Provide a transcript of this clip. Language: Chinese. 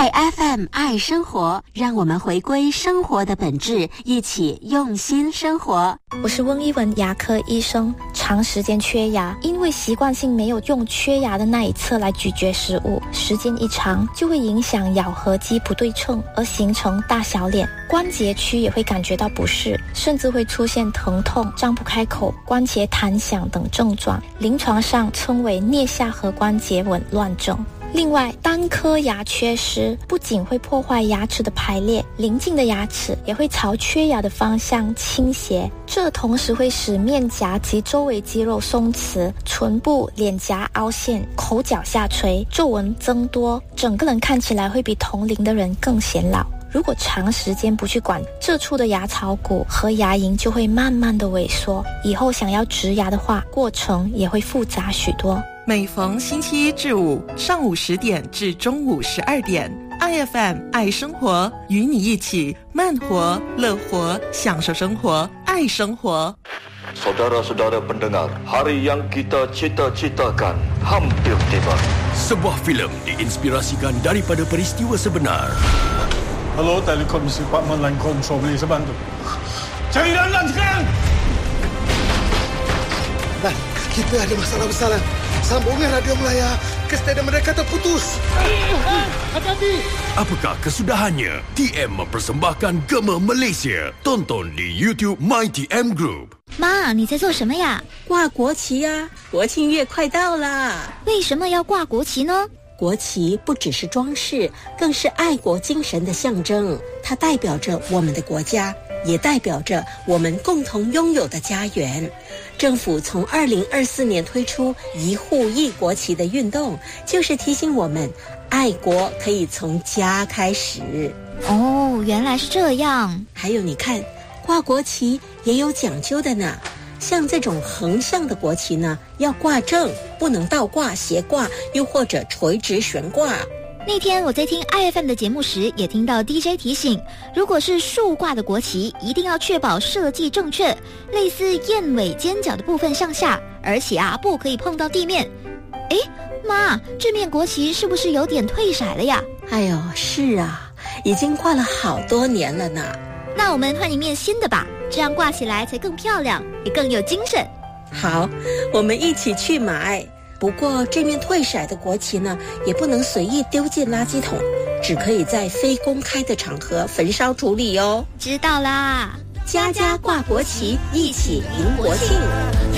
爱 FM 爱生活，让我们回归生活的本质，一起用心生活。 我是温一文牙科医生，长时间缺牙，因为习惯性没有用缺牙的那一侧来咀嚼食物，时间一长就会影响咬合肌不对称，而形成大小脸，关节区也会感觉到不适，甚至会出现疼痛、张不开口、关节弹响等症状，临床上称为颞下颌关节紊乱症。另外，单颗牙缺失不仅会破坏牙齿的排列，邻近的牙齿也会朝缺牙的方向倾斜，这同时会使面颊及周围肌肉松弛，唇部、脸颊凹陷，口角下垂，皱纹增多，整个人看起来会比同龄的人更显老。如果长时间不去管，这处的牙槽骨和牙龈就会慢慢的萎缩，以后想要植牙的话，过程也会复杂许多。 每逢星期一至五上午10点至中午12点，IFM 爱生活，与你一起慢活、乐活，享受生活，爱生活。 Saudara-saudara pendengar, hari yang kita cita-citakan hampir tiba. Sebuah filem diinspirasikan daripada peristiwa sebenar. Hello, Telekom Department Line Control, boleh saya bantu? Cari Lan sekarang! Lan, kita ada masalah besar, Lan. Sambungan radio Melaya ke stadium mereka terputus. Hati-hati! Apakah kesudahannya? TM mempersembahkan Gema Malaysia. Tonton di YouTube MyTM Group. 妈，你在做什么呀？ 挂国旗呀，国庆月快到啦！ 为什么要挂国旗呢？ 国旗不只是装饰，更是爱国精神的象征。它代表着我们的国家，也代表着我们共同拥有的家园。政府从2024年推出一户一国旗的运动，就是提醒我们，爱国可以从家开始。 哦，原来是这样。 还有你看，挂国旗也有讲究的呢。像这种横向的国旗呢，要挂正，不能倒挂、斜挂，又或者垂直悬挂。 那天我在听 IFM 的节目时，也听到 DJ 提醒，如果是竖挂的国旗，一定要确保设计正确，类似燕尾尖角的部分上下，而且不可以碰到地面。诶，妈，这面国旗是不是有点褪色了呀？ 哎呦，是啊，已经挂了好多年了呢。 那我们换一面新的吧，这样挂起来才更漂亮，也更有精神。 好，我们一起去买。不过这面褪色的国旗呢，也不能随意丢进垃圾桶，只可以在非公开的场合焚烧处理哦。 知道啦， 家家挂国旗，一起迎国庆。